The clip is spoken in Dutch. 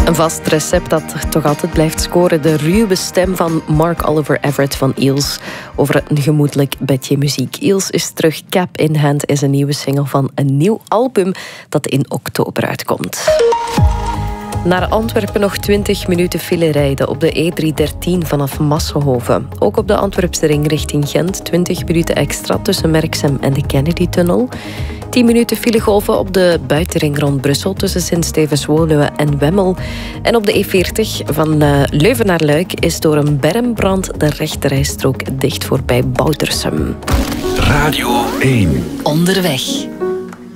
Een vast recept dat toch altijd blijft scoren. De ruwe stem van Mark Oliver Everett van Eels over een gemoedelijk bedje muziek. Eels is terug. Cap in Hand is een nieuwe single van een nieuw album dat in oktober uitkomt. Naar Antwerpen nog 20 minuten file rijden op de E313 vanaf Massenhoven. Ook op de Antwerpse ring richting Gent 20 minuten extra tussen Merksem en de Kennedy-tunnel. 10 minuten filegolven op de buitenring rond Brussel tussen Sint-Stevens-Woluwe en Wemmel. En op de E40 van Leuven naar Luik is door een bermbrand de rechterrijstrook dicht voorbij Boutersum. Radio 1. Onderweg.